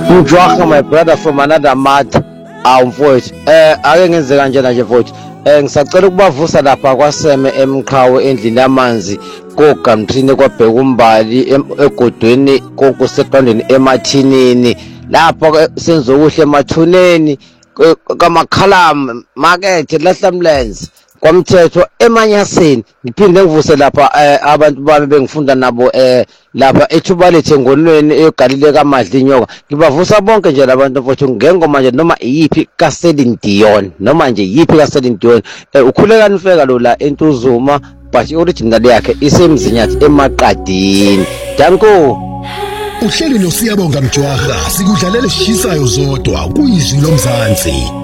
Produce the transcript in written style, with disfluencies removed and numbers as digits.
Mjwaha, my brother from another mother. Mfowethu ake ngenze kanjena nje mfowethu. Ngisacela ukubavusa lapha kwaSeme eMqhawe endlini yamanzi koGamthini kwabheka umbali egodweni kokuseqandeni emathinini lapha senzokuhle emathuneni kaMakhalama market laHlamlenze kwamthetho eManyaseni. Ngiphinde ngivuse lapha abantu bami bengifunda nabo lapha eThubalethe engolweni eGalile kaMadlinyoka. Ngibavusa bonke nje labantu mfowethu ngengoma nje noma iyiphi kaCeline Dion noma nje iyiphi kaCeline Dion. Ukhuleka nifeka lo la eNtuzuma but original yakhe isemzinyathi eMaqadini. Danko uhleli noSiyabonga Mjwaha sikudlalele sishisayo zodwa kuyizwi lomzansi.